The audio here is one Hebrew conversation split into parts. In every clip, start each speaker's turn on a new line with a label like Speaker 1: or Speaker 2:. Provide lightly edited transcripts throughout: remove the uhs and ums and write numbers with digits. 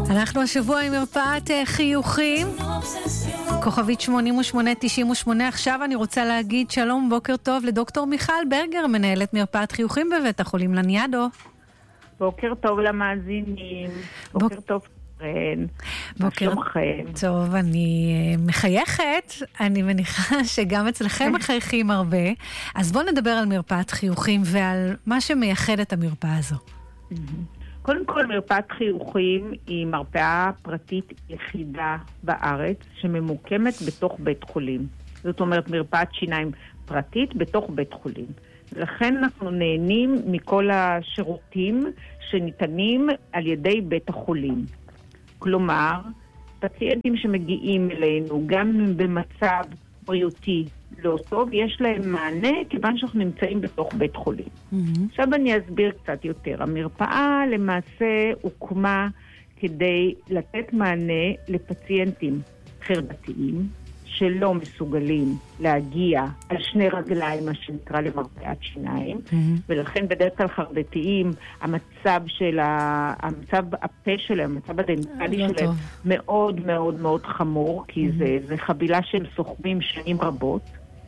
Speaker 1: אנחנו השבוע עם מרפאת חיוכים, כוכבית 8898. עכשיו אני רוצה להגיד שלום, בוקר טוב לדוקטור מיכל ברגר, מנהלת מרפאת חיוכים בבית החולים לניאדו.
Speaker 2: בוקר טוב למאזינים, בוקר טוב פרן,
Speaker 1: בוקר טוב, אני מחייכת, אני מניחה שגם אצלכם מחייכים הרבה, אז בואו נדבר על מרפאת חיוכים ועל מה שמייחד את המרפאה הזו.
Speaker 2: קודם כל, מרפאת חיוכים היא מרפאה פרטית יחידה בארץ שממוקמת בתוך בית חולים. זאת אומרת, מרפאת שיניים פרטית בתוך בית חולים. לכן אנחנו נהנים מכל השירותים שניתנים על ידי בית החולים. כלומר, פציינטים שמגיעים אלינו, גם במצב בריאותי לא טוב, יש להם מענה כיוון שאנחנו נמצאים בתוך בית חולים. עכשיו אני אסביר קצת יותר. המרפאה למעשה הוקמה כדי לתת מענה לפציינטים חרדתיים שלא מסוגלים להגיע על שני רגליים, מה שנקרא למרפאת שיניים, ולכן בדרך כלל חרדתיים, המצב הפה שלהם, המצב הדנטלי שלהם מאוד מאוד מאוד חמור, כי זה חבילה שהם סוחבים שנים רבות,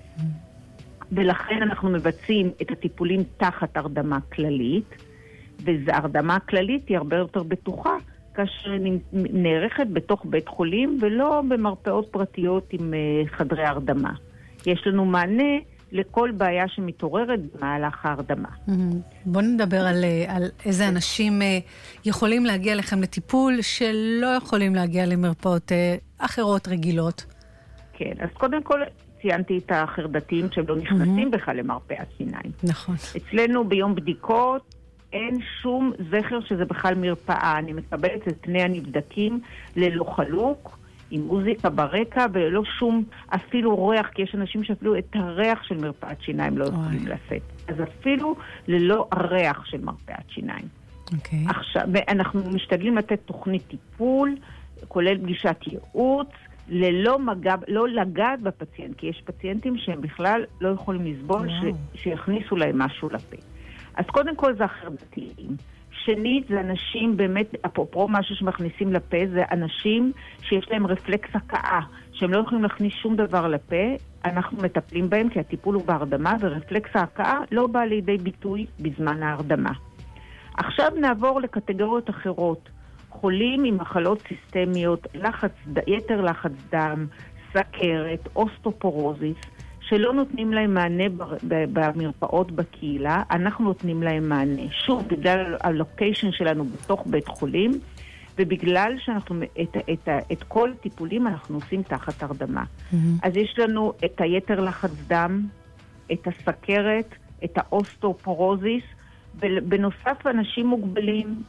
Speaker 2: ולכן אנחנו מבצעים את הטיפולים תחת הרדמה כללית, והרדמה כללית היא הרבה יותר בטוחה, כאשר נערכת בתוך בית חולים ולא במרפאות פרטיות עם חדרי הרדמה. יש לנו מענה לכל בעיה שמתעוררת במהלך ההרדמה.
Speaker 1: בואו נדבר על איזה אנשים יכולים להגיע לכם לטיפול שלא יכולים להגיע למרפאות אחרות רגילות.
Speaker 2: כן, אז קודם כל ציינתי את החרדתיים שהם לא נכנסים בכלל למרפאת שיניים.
Speaker 1: נכון.
Speaker 2: אצלנו ביום בדיקות אין שום זכר שזה בכלל מרפאה. אני מקבלת את פני הנבדקים ללא חלוק, עם מוזיקה ברקע, וללא שום אפילו ריח, כי יש אנשים שאפילו את הריח של מרפאת שיניים לא יכולים לשאת. אז אפילו ללא הריח של מרפאת שיניים.
Speaker 1: אוקיי.
Speaker 2: עכשיו, אנחנו משתדלים לתת תוכנית טיפול, כולל פגישת ייעוץ, ללא מגע, לא לגעת בפציינט, כי יש פציינטים שהם בכלל לא יכולים לסבול שיכניסו להם משהו לפה. אז קודם כל זה החרדתיים. שנית, זה אנשים באמת, אפרופו משהו שמכניסים לפה, זה אנשים שיש להם רפלקס הקאה, שהם לא יכולים להכניס שום דבר לפה, אנחנו מטפלים בהם כי הטיפול הוא בהרדמה, ורפלקס ההקאה לא בא לידי ביטוי בזמן ההרדמה. עכשיו נעבור לקטגוריות אחרות. חולים עם מחלות סיסטמיות, יתר לחץ דם, סכרת, אוסטאופורוזיס, שלא נותנים להם מענה במרפאות בקהילה, אנחנו נותנים להם מענה. שוב, בגלל הלוקיישן שלנו בתוך בית חולים, ובגלל שאנחנו את כל טיפולים אנחנו עושים תחת הרדמה. אז יש לנו את היתר לחץ דם, את הסכרת, את האוסטאופורוזיס, ובנוסף אנשים מוגבלים,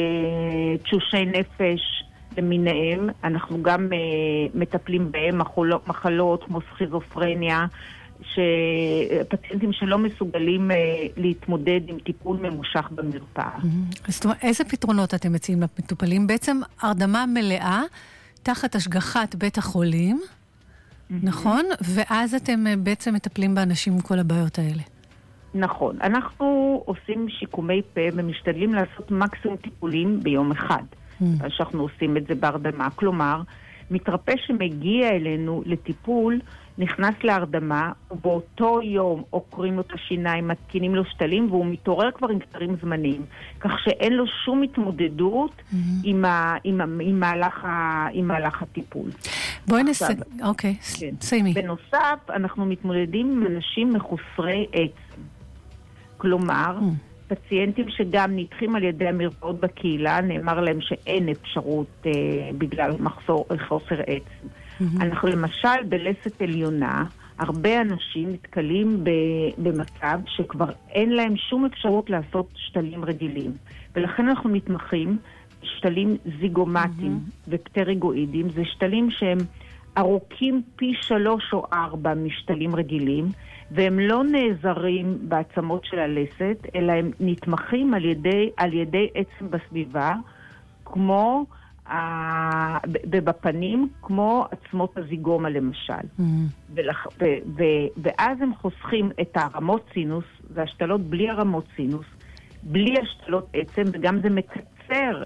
Speaker 2: תשושי נפש למיניהם, אנחנו גם מטפלים בהם מחלות כמו סכיזופרניה, פציינטים שלא מסוגלים להתמודד עם טיפול ממושך במרפאה.
Speaker 1: זאת אומרת, איזה פתרונות אתם מציעים למטופלים? בעצם הרדמה מלאה תחת השגחת בית החולים, נכון? ואז אתם בעצם מטפלים באנשים עם כל הבעיות האלה.
Speaker 2: נכון. אנחנו עושים שיקומי פה ומשתדלים לעשות מקסימום טיפולים ביום אחד. שאנחנו עושים את זה בהרדמה. כלומר, מתרפא שמגיע אלינו לטיפול, נכנס להרדמה, ובאותו יום עוקרים לו את השיניים, מתקינים לו שתלים, והוא מתעורר כבר עם קצרים זמנים. כך שאין לו שום התמודדות עם מהלך הטיפול.
Speaker 1: בואי אוקיי, סיימי.
Speaker 2: בנוסף, אנחנו מתמודדים עם אנשים מחוסרי עצם. כלומר, פציינטים שגם נדחים על ידי המרפאות בקהילה, נאמר להם שאין אפשרות בגלל חוסר עצם. אנחנו למשל בלסת עליונה, הרבה אנשים נתקלים במצב שכבר אין להם שום אפשרות לעשות שתלים רגילים. ולכן אנחנו מתמחים שתלים זיגומטיים ופטריגואידים. זה שתלים שהם ארוכים פי 3 או 4 משתלים רגילים, והם לא נעזרים בעצמות של הלסת, אלא הם נתמכים על ידי עצם בסביבה, כמו ובפנים, כמו עצמות הזיגומה למשל. ואז הם חוסכים את הרמות סינוס, והשתלות בלי הרמות סינוס, בלי השתלות עצם, וגם זה מקצר לקצר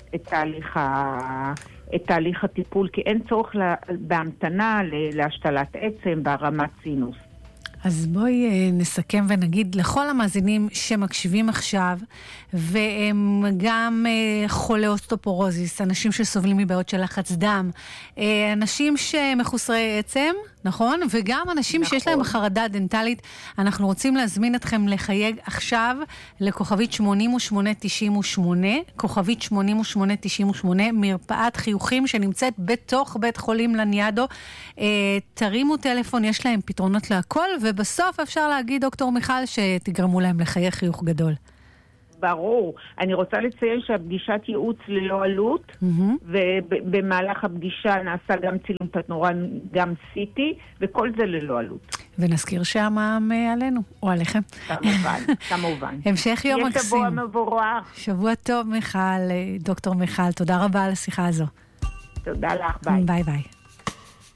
Speaker 2: את תהליך הטיפול, כי אין צורך בהמתנה להשתלת עצם והרמת סינוס.
Speaker 1: אז בואי נסכם ונגיד לכל המאזינים שמקשיבים עכשיו, והם גם חולי אוסטאופורוזיס, אנשים שסובלים מבעיות של לחץ דם, אנשים שמחוסרי עצם, נכון? וגם אנשים נכון. שיש להם חרדה דנטלית. אנחנו רוצים להזמין אתכם לחייג עכשיו לכוכבית 8898, כוכבית 8898, מרפאת חיוכים שנמצאת בתוך בית חולים לניאדו. תרימו טלפון, יש להם פתרונות להכל, ובסוף אפשר להגיד, דוקטור מיכל, שתגרמו להם לחיי חיוך גדול.
Speaker 2: ברור. אני רוצה לציין שהפגישת ייעוץ ללא עלות, ובמהלך הפגישה נעשה גם צילום תת-נורא, גם CT, וכל זה ללא עלות.
Speaker 1: ונזכיר שהמע"מ עלינו, או עליכם.
Speaker 2: כמובן, כמובן.
Speaker 1: המשך יום מקסים.
Speaker 2: שבוע מבורך.
Speaker 1: שבוע טוב, מיכל, דוקטור מיכל. תודה רבה על השיחה הזו.
Speaker 2: תודה לך, ביי.
Speaker 1: ביי ביי.